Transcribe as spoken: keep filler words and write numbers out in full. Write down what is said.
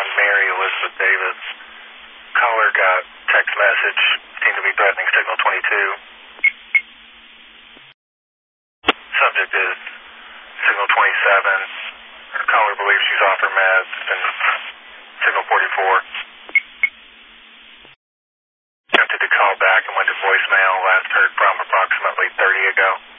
Mary Elizabeth Davis. Caller got text message, seemed to be threatening signal twenty-two. Subject is signal twenty-seven. Her caller believes she's off her meds and signal forty-four. Attempted to call back and went to voicemail, last heard from approximately thirty ago.